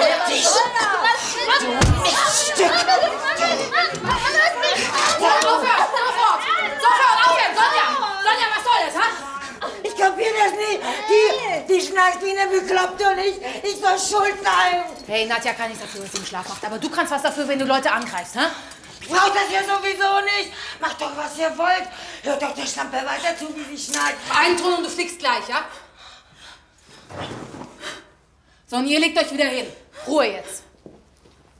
dich! Du Miststück! Aufhören! Sonja! Sonja, was soll das, ha? Ich kapier das nicht. Die schnarcht wie eine Bekloppte und ich soll schuld sein. Hey, Nadja kann nichts dafür, was sie im Schlaf macht. Aber du kannst was dafür, wenn du Leute angreifst, ha? Braucht das ja sowieso nicht. Macht doch, was ihr wollt. Hört doch der Schlampe weiter zu, wie sie schnarcht. Einen Ton und du fliegst gleich, ja? So, und ihr legt euch wieder hin. Ruhe jetzt.